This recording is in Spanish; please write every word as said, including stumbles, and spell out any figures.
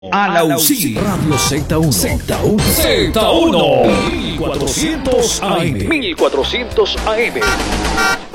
Alausí, Radio Z uno. Z uno. Z uno. mil cuatrocientos A M. mil cuatrocientos A M.